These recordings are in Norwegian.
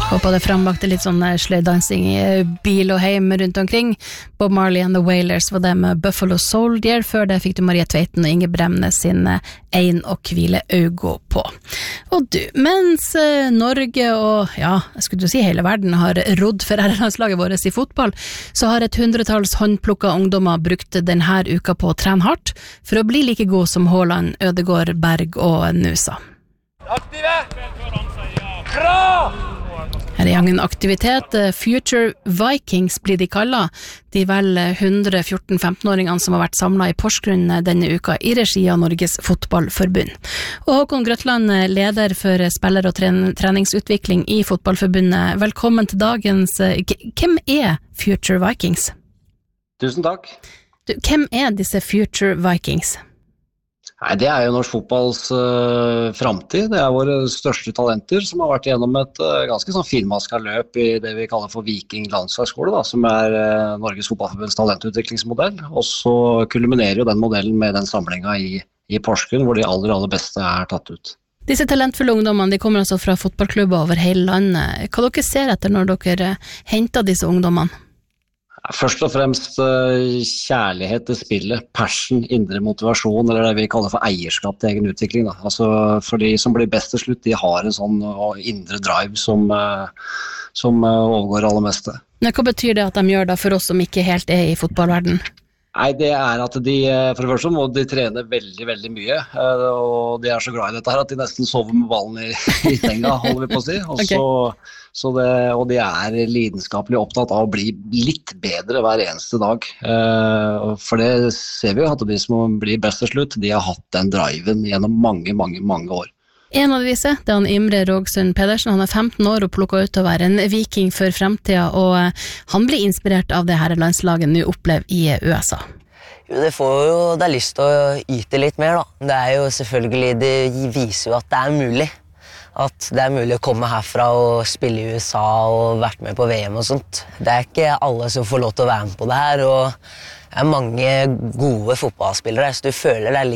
Håper det frambakte litt sånn sleddansing I bil og heim rundt omkring. Bob Marley and the Wailers var det med Buffalo Soldier. Før det fikk du Maria Tveiten og Inge Bremnes sin Ein og hvile øyne på. Og du, mens Norge og, ja, jeg skulle si hele verden har rodd for herrelandslaget vårt I fotball, så har et 100-talls håndplukket ungdommer brukt denne uka på å trene hardt for å bli like god som Haaland, Ødegaard, Berg og Nusa. Aktive! Bra! Her I en aktivitet, Future Vikings blir de kallet. De vel 100 14-15-åringene som har vært samlet I Porsgrunn denne uka I regi av Norges Fotballforbund. Og Håkon Grøtland, leder for spiller- og treningsutvikling I Fotballforbundet. Velkommen til dagens. Hvem Future Vikings? Tusen takk. Hvem disse Future Vikings? Nei, det jo norsk fotballs fremtid. Det våre største talenter som har vært gjennom et ganske sånn finmasket løp I det vi kaller for Viking landslagsskole, da, som Norges Fotballforbunds talentutviklingsmodell. Og så kulminerer jo den modellen med den samlingen I Porsgrunn, hvor de aller beste tatt ut. Disse talentfulle ungdommene de kommer altså fra fotballklubber over hele landet. Hva dere ser etter når dere henter disse ungdommene? Først og fremst kjærlighet til spillet, passion, indre motivasjon, eller det vi kaller for eierskap til egen utvikling. Da. Altså, for de som blir best til slutt, de har en sånn indre drive som overgår aller meste. Men hva betyr det at de gjør da for oss som ikke helt I fotballverden? Nei, det at de, for det første må de trene veldig mye, og de så glad I dette her at de nesten sover med ballen I senga, holder vi på å si. Og Okay. Og de lidenskapelig opptatt av å bli litt bedre hver eneste dag. For det ser vi jo at de som blir best til slutt, de har hatt den driven gjennom mange år. En av disse, det han Imre Rågsund Pedersen, han 15 år og plukket ut til å være en viking for fremtiden, og han blir inspirert av det her landslaget nå opplever I USA. Jo, det får jo deg lyst til å yte litt mer da. Det jo selvfølgelig, det viser jo at det mulig. At det mulig å komme herfra og spille I USA og vært med på VM og sånt. Det ikke alle som får lov til å være med på det her, og det mange gode fotballspillere, så du føler deg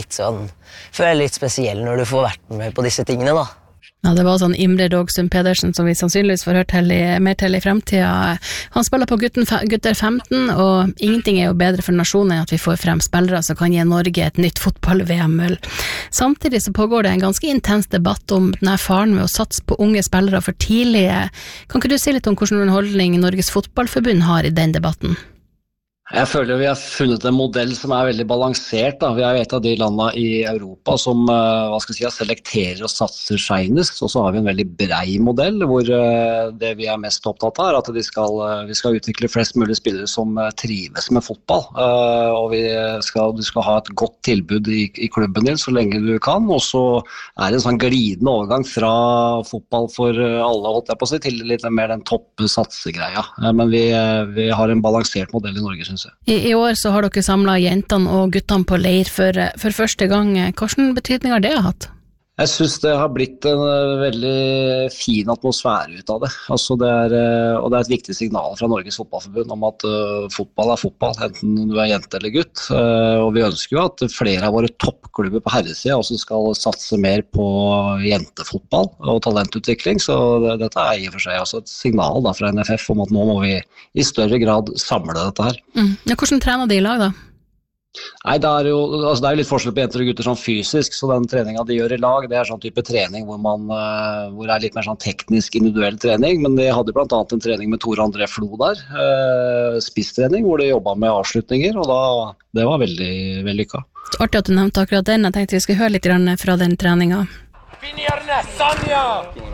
litt spesiell når du får vært med på disse tingene da. Ja, det var sånn Imre Rågsund Pedersen som vi sannsynligvis får hørt mer til I fremtiden. Han spiller på gutter 15, og ingenting jo bedre for nasjonen enn at vi får frem spillere som kan gi Norge et nytt fotball-VM-møll. Samtidig så pågår det en ganske intens debatt om denne faren med å satse på unge spillere for tidlig. Kan ikke du si litt om hvordan holdning Norges Fotballforbund har I den debatten? Jeg føler vi har funnet en modell som veldig balansert. Da. Vi et av de landene I Europa som selekterer og satser senest, og så har vi en veldig brei modell, hvor det vi mest opptatt av at vi skal utvikle flest mulig spillere som trives med fotball. Og du skal ha et godt tilbud I klubben din så lenge du kan, og så det en sånn glidende overgang fra fotball for alle, holdt jeg på å si, til litt mer den topp satsegreia. Men vi har en balansert modell I Norge, synes jeg. I år så har dere samlet jentene og guttene på leir for første gang. Hvilken betydning har det hatt? Jeg synes det har blitt en veldig fin atmosfære ut av det. Altså og det et viktig signal fra Norges Fotballforbund om at fotball fotball, enten du jente eller gutt. Og vi ønsker jo at flere av våre toppklubber på herresiden også skal satse mer på jentefotball og talentutvikling. Så dette I og for seg også et signal da, fra NFF om at nå må vi I større grad samle dette her. Ja, hvordan trener de I lag da? Nei, det jo litt forskjell på jenter og gutter sånn fysisk, så den treningen de gjør I lag, det sånn type trening hvor det litt mer sånn teknisk individuell trening, men de hadde blant annet en trening med Tore André Flo der, spisstrening, hvor de jobbet med avslutninger, og det var veldig vellykket. Artig at du nevnte akkurat den, jeg tenkte vi skulle høre litt fra den treningen. Finjerne, Sanja!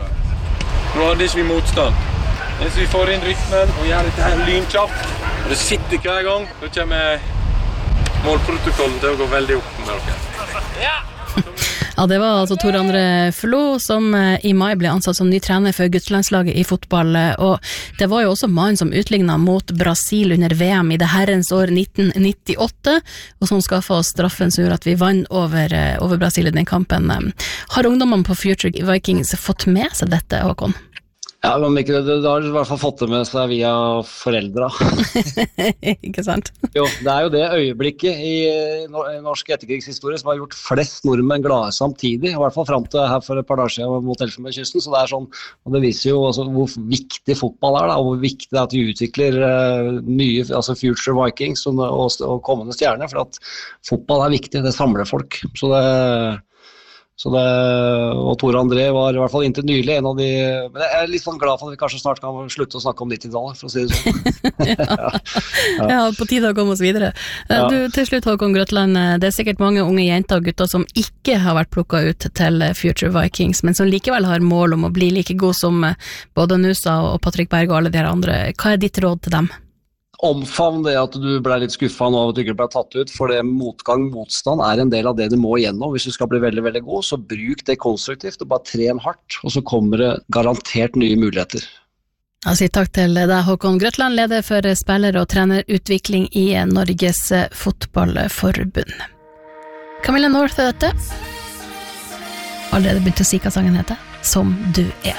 Nå hadde ikke vi motstand. Hvis vi får inn rytmen og gjør dette her lynkjapt, og det sitter hver gang, da kommer målprotokollen til å gå veldig opp med dere. Ja, det var altså Tor André Flo som I mai ble ansatt som ny trener for guttelandslaget I fotball, og det var jo også mannen som utlignet mot Brasil under VM I det herrens år 1998, og som skaffet oss straffen så gjorde at vi vant over Brasil I den kampen. Har ungdommene på Future Vikings fått med seg dette, Håkon? Ja, men ikke, det har i hvert fall fått det med seg via foreldra. Ikke sant? Jo, det jo det øyeblikket i norsk etterkrigshistorie som har gjort flest nordmenn glade samtidig, i hvert fall frem til her for et par dager siden mot Elfenbenskysten, så det sånn, og det viser jo altså, hvor viktig fotball da, og hvor viktig det at vi utvikler nye, altså Future Vikings og kommende stjerner, for at fotball viktig, det samler folk, og Tore André var i hvert fall inntil nylig en av de, men jeg litt sånn glad for at vi kanskje snart kan slutte å snakke om 90-tallet, for å si det sånn. Ja, på tide å komme oss videre. Du, til slutt Håkon Grøtland, det sikkert mange unge jenter og gutter som ikke har vært plukket ut til Future Vikings, men som likevel har mål om å bli like god som både Nusa og Patrick Berg og alle de andre. Hva ditt råd til dem? Omfavn det at du ble litt skuffet nå av at du ikke ble tatt ut, for det motstand en del av det du må igjennom. Hvis du skal bli veldig, veldig god, så bruk det konstruktivt og bare tren hardt, og så kommer det garantert nye muligheter. Jeg sier takk til deg, Håkon Grøtland, leder for spiller- og trenerutvikling i Norges fotballforbund. Camilla North dette. Allerede begynt å si hva sangen heter. Som du